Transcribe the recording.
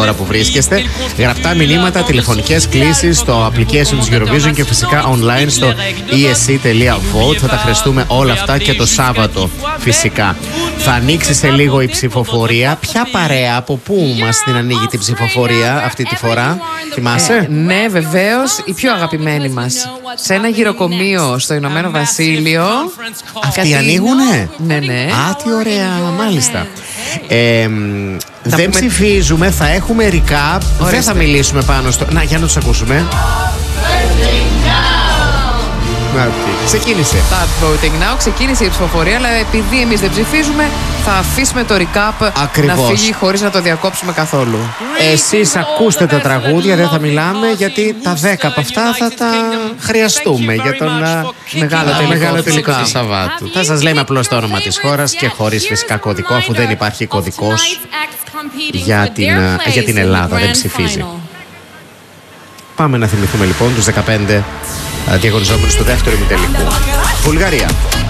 χώρα που βρίσκεστε. Γραπτά μηνύματα, τηλεφωνικές κλήσεις στο application της Eurovision και φυσικά online στο esc.vote. Θα τα χρειαστούμε όλα αυτά και το Σάββατο φυσικά. Θα ανοίξει σε λίγο η ψηφοφορία. Ποια παρέα, από πού μας την ανοίγει την ψηφοφορία αυτή τη φορά, θυμάσαι? Ναι, βεβαίως, η πιο αγαπημένη μας. Σε ένα γυροκομείο στο Ηνωμένο Βασίλειο. Αυτοί ανοίγουνε? Ναι, ναι. Α, τι ωραία, μάλιστα. Δεν ψηφίζουμε, θα έχουμε recap. Δεν θα μιλήσουμε πάνω στο... Να, για να τους ακούσουμε. Ξεκίνησε. Start voting now, ξεκίνησε η ψηφοφορία, αλλά επειδή εμείς δεν ψηφίζουμε, θα αφήσουμε το recap ακριβώς να φύγει χωρίς να το διακόψουμε καθόλου. Εσείς ακούστε τα τραγούδια, δεν θα μιλάμε, γιατί τα 10 από αυτά θα τα χρειαστούμε για τον μεγάλο τελικό του Σαββάτου. Θα σας λέμε απλώς το όνομα της χώρας και χωρίς φυσικά κωδικό, αφού δεν υπάρχει κωδικός για την Ελλάδα, δεν ψηφίζει. Πάμε να θυμηθούμε λοιπόν τους 15 διαγωνιζόμενους του δεύτερου ημιτελικού. Βουλγαρία.